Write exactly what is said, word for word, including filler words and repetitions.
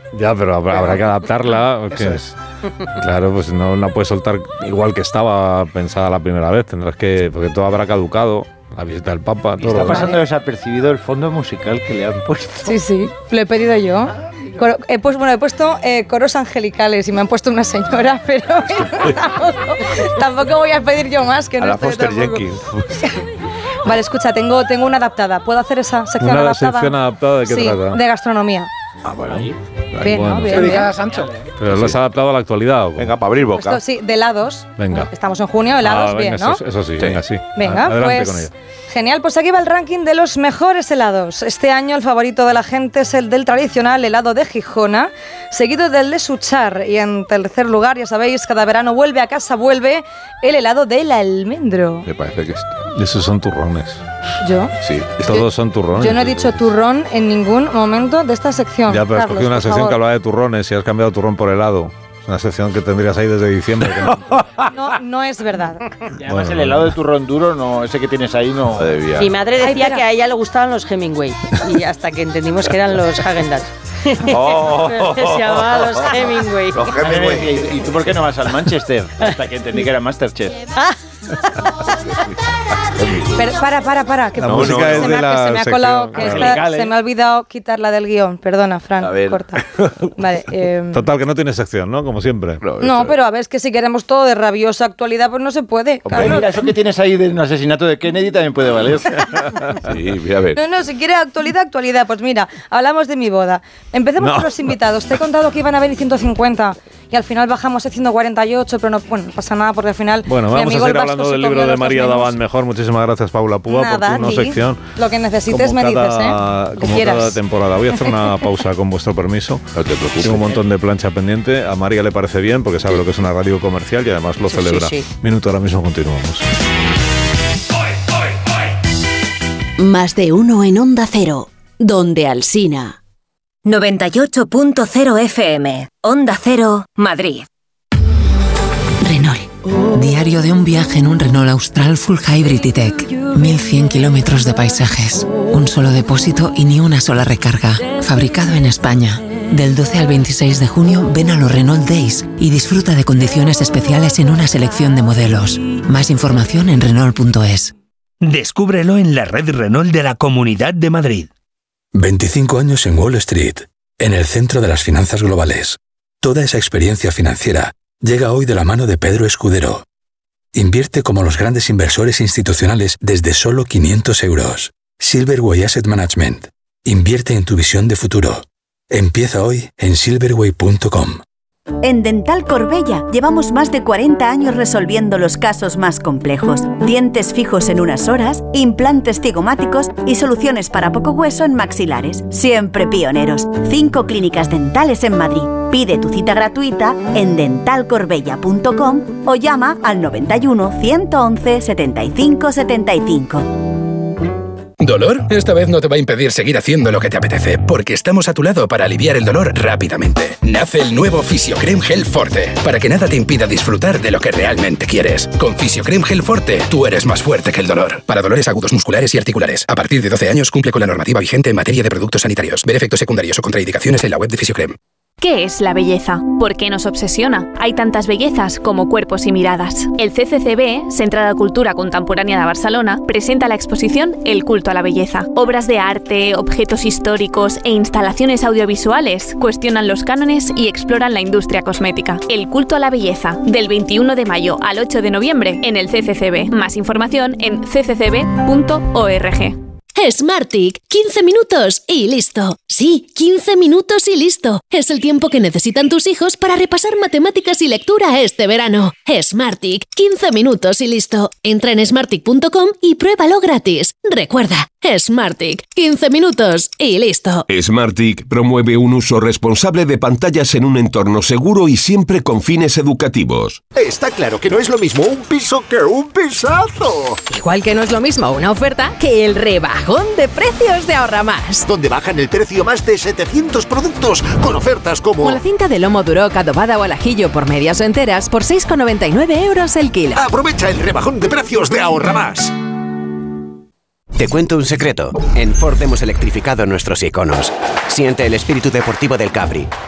Ya, pero habrá, habrá que adaptarla. Porque es, claro, pues no la puedes soltar igual que estaba pensada la primera vez. Tendrás que, porque todo habrá caducado. La visita del Papa, todo. Está pasando desapercibido el fondo musical que le han puesto. Sí, sí, lo he pedido yo. Coro, he puesto, bueno, he puesto eh, coros angelicales y me han puesto una señora, pero tampoco, tampoco voy a pedir yo más. Que a no la Foster tampoco. Jenkins. Vale, escucha, tengo, tengo una adaptada. ¿Puedo hacer esa sección ¿Una adaptada? sección adaptada de qué sí, trata? de gastronomía. Ah, bueno. Ahí. Bien, bueno. ¿no? Bien, bien. a Sancho. Pero lo has adaptado a la actualidad. ¿o? Venga, para abrir boca. Esto sí, de helados. Venga. Estamos en junio, helados, ah, venga, bien, ¿no? Eso, eso sí, sí, venga, sí. Venga, Adelante pues con ella. genial, pues aquí va el ranking de los mejores helados. Este año el favorito de la gente es el del tradicional helado de Gijona, seguido del de Suchar. Y en tercer lugar, ya sabéis, cada verano vuelve a casa, vuelve el helado del almendro. Me parece que... Esos son turrones. ¿Yo? Sí. Todos son turrones. Yo no he dicho turrón en ningún momento de esta sección. Ya, pero has Carlos, cogido una por sección favor. que hablaba de turrones y has cambiado turrón por helado. Es una sección que tendrías ahí desde diciembre. Que no. No, no es verdad. Y además Bueno, el helado de turrón duro, no, ese que tienes ahí, no. Mi madre Ay, decía espera. que a ella le gustaban los Hemingway. Y hasta que entendimos que eran los Häagen-Dazs. Oh. Se llamaban los Hemingway. Los Madre Hemingway. mía, ¿Y, ¿Y tú por qué no vas al Manchester? Hasta que entendí que era Masterchef. Pero para, para, para. Que La se música me es de ha- la que se me ha sección. colado, que esta- Angelical, ¿eh? se me ha olvidado quitarla del guión. Perdona, Fran, A ver. corta. Vale. eh, Total, que no tiene sección, ¿no? Como siempre. no, pero a ver, es que si queremos todo de rabiosa actualidad, pues no se puede. Hombre, Carlos. mira, eso que tienes ahí de un asesinato de Kennedy también puede valer. Sí, mira, a ver. No, no, si quiere actualidad, actualidad. Pues mira, hablamos de mi boda. Empecemos No. por los invitados. Te he contado que iban a venir ciento cincuenta y al final bajamos a ciento cuarenta y ocho, pero no, bueno, no pasa nada porque al final. Bueno, mi vamos a amigo el seguir Vasco hablando se del comió libro de los dos María menús. Davant mejor. Muchísimas gracias, Paula Púa, Nada, por tu no a ti. sección. Lo que necesites Como me cada- dices, ¿eh? Lo que Como quieras. cada temporada. Voy a hacer una pausa con vuestro permiso. No te preocupes. Tengo un montón de plancha pendiente. A María le parece bien porque sabe lo que es una radio comercial y además lo Sí, celebra. sí, sí. Minuto, ahora mismo continuamos. Más de uno en Onda Cero, donde Alsina. noventa y ocho punto cero F M, Onda Cero, Madrid. Renault. Diario de un viaje en un Renault Austral Full Hybrid E-Tech. mil cien kilómetros de paisajes. Un solo depósito y ni una sola recarga. Fabricado en España. Del doce al veintiséis de junio ven a los Renault Days y disfruta de condiciones especiales en una selección de modelos. Más información en Renault punto es. Descúbrelo en la red Renault de la Comunidad de Madrid. veinticinco años en Wall Street, en el centro de las finanzas globales. Toda esa experiencia financiera llega hoy de la mano de Pedro Escudero. Invierte como los grandes inversores institucionales desde solo quinientos euros. Silverway Asset Management. Invierte en tu visión de futuro. Empieza hoy en silverway punto com. En Dental Corbella llevamos más de cuarenta años resolviendo los casos más complejos. Dientes fijos en unas horas, implantes cigomáticos y soluciones para poco hueso en maxilares. Siempre pioneros. Cinco clínicas dentales en Madrid. Pide tu cita gratuita en dental corbella punto com o llama al noventa y uno, ciento once, setenta y cinco setenta y cinco. ¿Dolor? Esta vez no te va a impedir seguir haciendo lo que te apetece, porque estamos a tu lado para aliviar el dolor rápidamente. Nace el nuevo Fisiocrem Gel Forte, para que nada te impida disfrutar de lo que realmente quieres. Con Fisiocrem Gel Forte, tú eres más fuerte que el dolor. Para dolores agudos musculares y articulares. A partir de doce años cumple con la normativa vigente en materia de productos sanitarios. Ver efectos secundarios o contraindicaciones en la web de Fisiocrem. ¿Qué es la belleza? ¿Por qué nos obsesiona? Hay tantas bellezas como cuerpos y miradas. El C C C B, Centre de Cultura Contemporánea de Barcelona, presenta la exposición El culto a la belleza. Obras de arte, objetos históricos e instalaciones audiovisuales cuestionan los cánones y exploran la industria cosmética. El culto a la belleza, del veintiuno de mayo al ocho de noviembre en el C C C B. Más información en c c c b punto org. Smartick, quince minutos y listo. Sí, quince minutos y listo. Es el tiempo que necesitan tus hijos para repasar matemáticas y lectura este verano. Smartick, quince minutos y listo. Entra en smartick punto com y pruébalo gratis. Recuerda, Smartick, quince minutos y listo. Smartick promueve un uso responsable de pantallas en un entorno seguro y siempre con fines educativos. Está claro que no es lo mismo un piso que un pisazo. Igual que no es lo mismo una oferta que el rebajón de precios de Ahorra Más. Donde bajan el precio más de setecientos productos con ofertas como... Como la cinta de lomo Duroc adobada o al ajillo por medias o enteras por seis con noventa y nueve euros el kilo. Aprovecha el rebajón de precios de Ahorra Más. Te cuento un secreto. En Ford hemos electrificado nuestros iconos. Siente el espíritu deportivo del Capri,